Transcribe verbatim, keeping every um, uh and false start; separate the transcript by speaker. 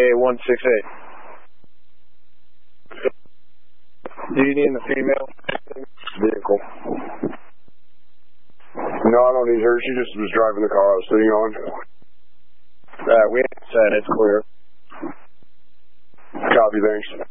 Speaker 1: one six eight. Do you need the female
Speaker 2: vehicle? No, I don't need her. She just was driving the car I was sitting on.
Speaker 1: Uh, we said it's clear.
Speaker 2: Copy, thanks.